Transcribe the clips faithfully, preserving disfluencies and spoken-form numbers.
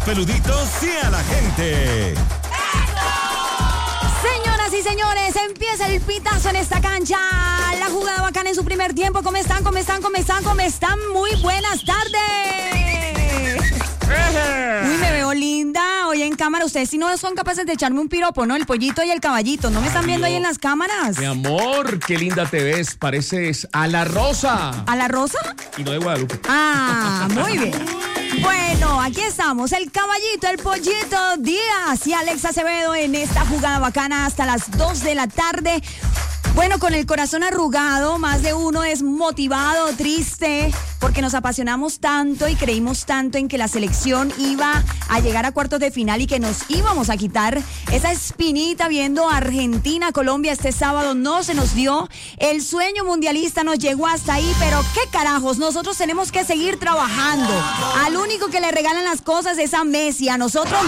Peluditos y a la gente. Señoras y señores, empieza el pitazo en esta cancha. La jugada bacana en su primer tiempo. ¿Cómo están? ¿Cómo están? ¿Cómo están? ¿Cómo están? Muy buenas tardes. Uy, me veo linda hoy en cámara. Ustedes si no son capaces de echarme un piropo, ¿no? El pollito y el caballito. ¿No me están viendo ahí en las cámaras? Mi amor, qué linda te ves. Pareces a la Rosa. ¿A la Rosa? Y no de Guadalupe. Ah, muy bien. Bueno, aquí estamos, el caballito, el pollito Díaz y Alex Acevedo en esta jugada bacana hasta las dos de la tarde. Bueno, con el corazón arrugado, más de uno es motivado, triste, porque nos apasionamos tanto y creímos tanto en que la selección iba a llegar a cuartos de final y que nos íbamos a quitar esa espinita viendo a Argentina, Colombia este sábado. No se nos dio, el sueño mundialista nos llegó hasta ahí, pero qué carajos, nosotros tenemos que seguir trabajando. Al único que le regalan las cosas es a Messi, a nosotros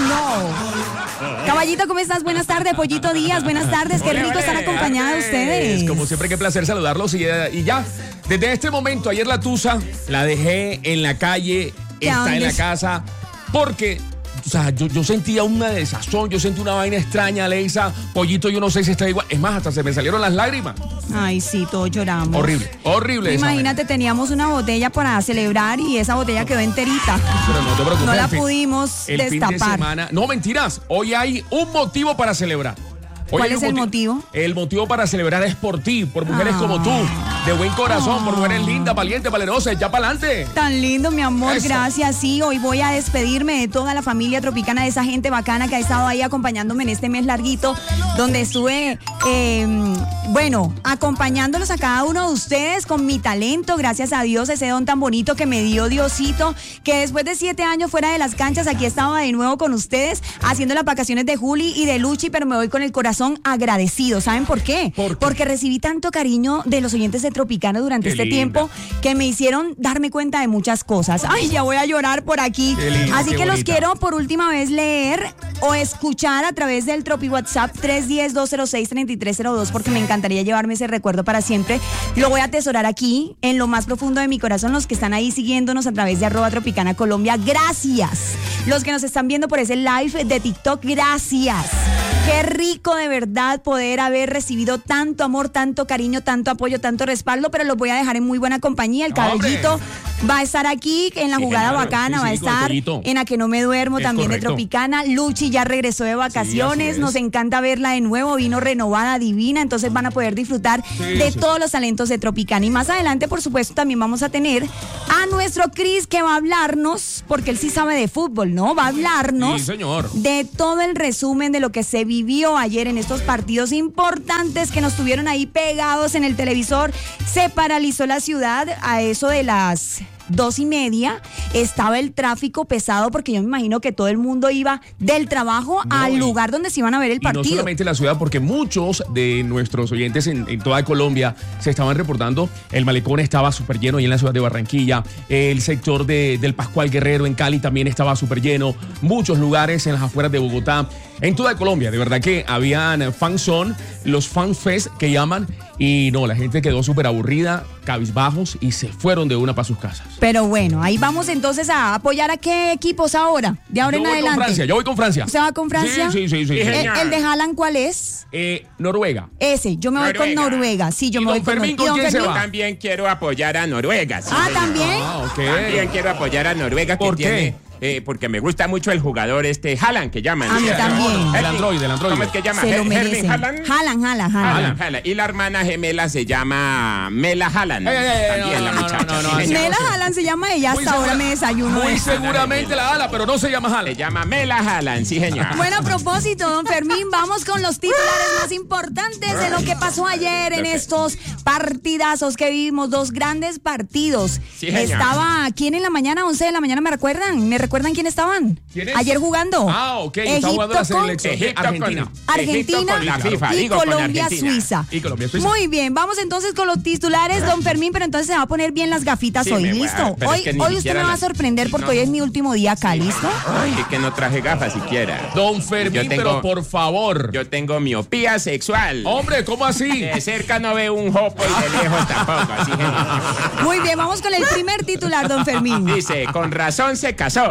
no. Caballito, ¿cómo estás? Buenas tardes, Pollito Díaz, buenas tardes, qué rico estar acompañada de ustedes. Como siempre, qué placer saludarlos y, y ya, desde este momento, ayer la tusa la dejé en la calle, está en la casa, porque, o sea, yo, yo sentía una desazón, yo sentí una vaina extraña, Alexa, Pollito, yo no sé si está igual, es más, hasta se me salieron las lágrimas. Ay, sí, todos lloramos. Horrible, horrible. Imagínate, teníamos una botella para celebrar y esa botella quedó enterita. Pero no te preocupes. No la fin, pudimos el destapar. Fin de semana, no, mentiras, hoy hay un motivo para celebrar. Hoy ¿Cuál es el motivo? El motivo para celebrar es por ti, por mujeres ah. como tú, de buen corazón, ah. por mujeres lindas, valientes, valerosas, ya para adelante. Tan lindo, mi amor, Eso. Gracias. Sí, hoy voy a despedirme de toda la familia tropicana, de esa gente bacana que ha estado ahí acompañándome en este mes larguito, donde estuve, eh, bueno, acompañándolos a cada uno de ustedes con mi talento, gracias a Dios, ese don tan bonito que me dio Diosito, que después de siete años fuera de las canchas, aquí estaba de nuevo con ustedes, haciendo las vacaciones de Juli y de Luchi, pero me voy con el corazón agradecido. ¿Saben por qué? ¿Por qué? Porque recibí tanto cariño de los oyentes de Tropicana durante qué este linda. tiempo que me hicieron darme cuenta de muchas cosas. Ay, ya voy a llorar por aquí. Linda, Así que bonita. los quiero por última vez leer o escuchar a través del Tropi WhatsApp tres uno cero, dos cero seis, tres tres cero dos porque me encantaría llevarme ese recuerdo para siempre. Lo voy a atesorar aquí en lo más profundo de mi corazón. Los que están ahí siguiéndonos a través de arroba Tropicana Colombia, gracias. Los que nos están viendo por ese live de TikTok, gracias. Qué rico de verdad poder haber recibido tanto amor, tanto cariño, tanto apoyo, tanto respaldo, pero los voy a dejar en muy buena compañía. El caballito va a estar aquí en la sí, jugada claro. bacana, sí, sí, va a estar en A Que No Me Duermo, es también correcto. De Tropicana. Luchi ya regresó de vacaciones, sí, nos encanta verla de nuevo, vino renovada, divina, entonces van a poder disfrutar sí, de sí. todos los talentos de Tropicana. Y más adelante, por supuesto, también vamos a tener a nuestro Cris que va a hablarnos, porque él sí sabe de fútbol, ¿no? Va a hablarnos sí, señor. de todo el resumen de lo que se vivió ayer en estos partidos importantes que nos tuvieron ahí pegados en el televisor. Se paralizó la ciudad a eso de las dos y media, estaba el tráfico pesado porque yo me imagino que todo el mundo iba del trabajo no, al lugar donde se iban a ver el partido. Y no solamente la ciudad, porque muchos de nuestros oyentes en, en toda Colombia se estaban reportando, el malecón estaba súper lleno y en la ciudad de Barranquilla, el sector de, del Pascual Guerrero en Cali también estaba súper lleno, muchos lugares en las afueras de Bogotá, en toda Colombia, de verdad que habían fanzone, los fanfest que llaman, y no, la gente quedó súper aburrida, cabizbajos y se fueron de una para sus casas. Pero bueno, ahí vamos entonces a apoyar a qué equipos ahora, de ahora yo en voy adelante. Con Francia, yo voy con Francia. ¿Usted va con Francia? Sí, sí, sí. sí, sí. ¿El, ¿El de Haaland cuál es? Eh, Noruega. Ese, yo me voy Noruega. con Noruega. Sí, yo ¿Y me voy don con Fermín, Noruega. con quién se va? También quiero apoyar a Noruega. Sí, ah, señor. ¿también? Ah, ok. También quiero apoyar a Noruega. ¿Por que qué? Tiene, eh, porque me gusta mucho el jugador este Haaland que llaman. A mí ¿sí? también. El androide, el androide. ¿Cómo es que llama? Se lo Her- merecen. Erling Haaland. Haaland, Haaland, Haaland. Haaland, Haaland. Y la hermana gemela se llama Mela Haaland. Ey, ey, ey, También no, la no, muchacha. no, no, no, sí, señor. Mela Haaland se llama ella, hasta Muy ahora segura- me desayuno Muy eso. seguramente la ala, pero no se llama Se Haaland. llama Mela Haaland, sí señor. Bueno, a propósito, don Fermín, vamos con los titulares más importantes de lo que pasó ayer en estos partidazos que vimos, dos grandes partidos. Sí, señor. Estaba, ¿quién en la mañana? once de la mañana, ¿me recuerdan? ¿Me recuerdan quién estaban? ¿Quiénes? Ayer jugando. Ah, ok, está jugando la selección de Argentina. Argentina con la FIFA, y digo, con Colombia, Argentina. Suiza. Y Colombia, Suiza. Muy bien, vamos entonces con los titulares, don Fermín, pero entonces se va a poner bien las gafitas Sí, hoy, me voy a- ¿listo? pero es Hoy, que ni hoy usted siquiera me va a las- sorprender porque no. hoy es mi último día acá, ¿listo? Ay, es que no traje gafas siquiera. Don Fermín, Yo tengo- pero por favor. Yo tengo miopía sexual. Hombre, ¿cómo así? De cerca no veo un jopo y de lejos tampoco. Así que... Muy bien, vamos con el primer titular, don Fermín. Dice, con razón se casó.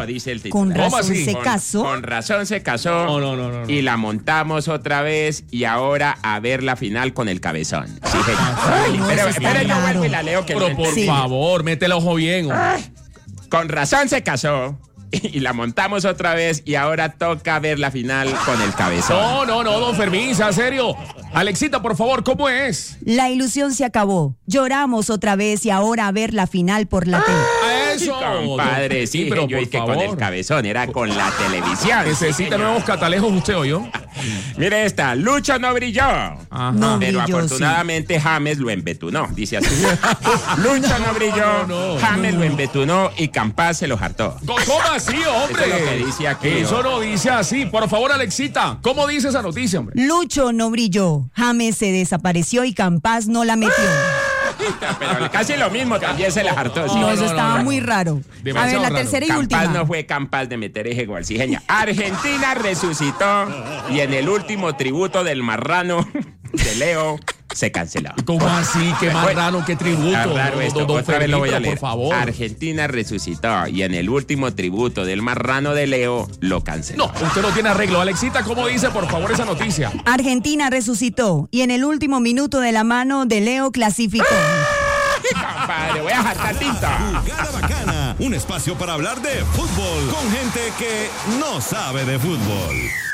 casó, dice el titular. Con ¿Cómo razón así? se Con- casó. Con razón se casó. No, no, no, no, no. Y la montamos otra vez y ahora a ver la final con el cabezón. Sí, señor. Ay, no, pero eso está espera, yo raro. vuelvo y la leo que Pero no por entendí. favor, mete el ojo bien. hombre. Con razón se casó. Y la montamos otra vez y ahora toca ver la final con el cabezón. No, no, no, don Fermín, sea serio. Alexita, por favor, ¿cómo es? La ilusión se acabó. Lloramos otra vez y ahora a ver la final por la tele. A eso. Compadre, don- sí, pero yo por dije con favor. el cabezón, era con la televisión. Necesita Sí, señor. nuevos catalejos usted o yo. Mire esta, Lucho no brilló. Ajá. No Pero brilló, afortunadamente James lo embetunó, dice así. Lucho no brilló, no, no, James lo embetunó y Campas se lo hartó. ¿Cómo así, hombre? Eso es lo que dice aquí, Eso ¿no? no dice así. Por favor, Alexita, ¿cómo dice esa noticia, hombre? Lucho no brilló. James se desapareció y Campas no la metió. Pero casi lo mismo, también se la hartó. sí. No, no, eso no, estaba no. muy raro. A ver, Demasiado la raro. tercera y Campas última. no fue capaz de meter ese gol, sí, señor. Argentina resucitó y en el último tributo del marrano de Leo se canceló. ¿Cómo así? Qué más raro, qué tributo. Está raro don- esto, don- don otra vez lo voy a Fermín, leer. por favor. Argentina resucitó y en el último tributo del marrano de Leo lo canceló. No, usted no tiene arreglo. Alexita, ¿cómo dice, por favor, esa noticia? Argentina resucitó y en el último minuto de la mano de Leo clasificó. Compadre, voy a jartar tinta. Jugada Bacana, un espacio para hablar de fútbol con gente que no sabe de fútbol.